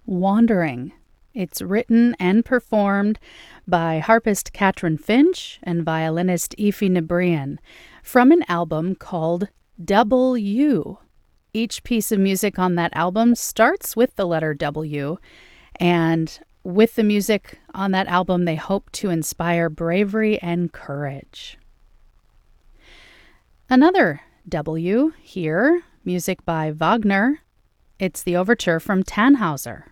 Wandering. It's written and performed by harpist Katrin Finch and violinist Aoife Nebrian from an album called Double U. Each piece of music on that album starts with the letter W, and with the music on that album, they hope to inspire bravery and courage. Another W here, music by Wagner. It's the overture from Tannhauser.